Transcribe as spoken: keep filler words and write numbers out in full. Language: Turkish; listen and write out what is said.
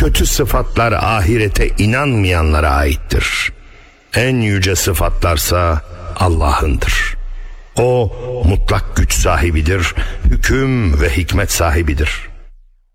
kötü sıfatlar ahirete inanmayanlara aittir. En yüce sıfatlarsa Allah'ındır. O mutlak güç sahibidir, hüküm ve hikmet sahibidir.